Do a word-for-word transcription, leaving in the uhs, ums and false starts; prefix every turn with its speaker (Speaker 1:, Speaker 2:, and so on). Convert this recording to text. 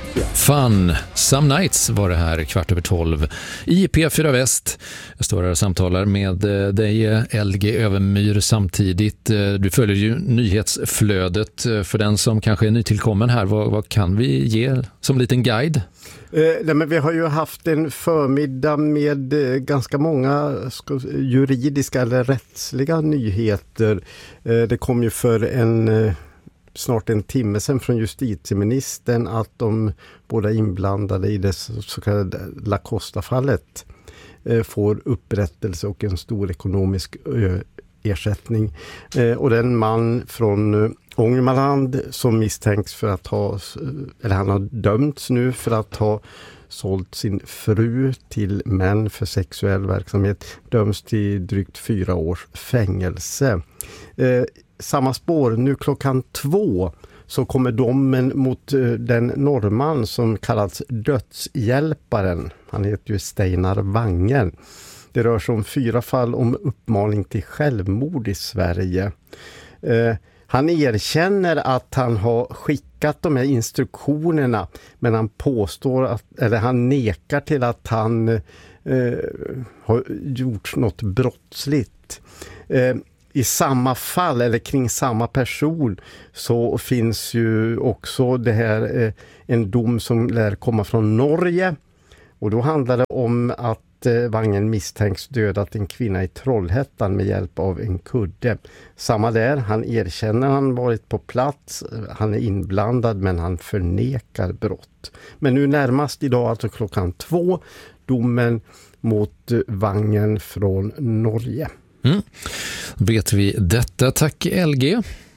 Speaker 1: Fun, Some Nights var det här, kvart över tolv i P fyra Väst. Jag står här och samtalar med dig, L G Övermyr, samtidigt. Du följer ju nyhetsflödet. För den som kanske är nytillkommen här, vad, vad kan vi ge som liten guide?
Speaker 2: Eh, nej, men vi har ju haft en förmiddag med eh, ganska många ska, juridiska eller rättsliga nyheter. Eh, det kom ju för en... Eh, snart en timme sedan från justitieministern att de båda inblandade i det så kallade La Costa-fallet eh, får upprättelse och en stor ekonomisk ö, ersättning. Eh, och den man från eh, Ångermanland som misstänks för att ha, eller han har dömts nu för att ha sålt sin fru till män för sexuell verksamhet, döms till drygt fyra års fängelse. Eh, Samma spår, nu klockan två så kommer domen mot uh, den norrman som kallats dödshjälparen. Han heter ju Steinar Wangen. Det rör sig om fyra fall om uppmaning till självmord i Sverige. Uh, han erkänner att han har skickat de här instruktionerna, men han påstår att, eller han nekar till att han uh, har gjort något brottsligt. Uh, I samma fall eller kring samma person så finns ju också det här eh, en dom som lär komma från Norge. Och då handlar det om att eh, Wangen misstänks dödat en kvinna i Trollhättan med hjälp av en kudde. Samma där, han erkänner att han varit på plats, han är inblandad men han förnekar brott. Men nu närmast idag, alltså klockan två, domen mot eh, Wangen från Norge.
Speaker 1: Mm. Vet vi detta. Tack L G.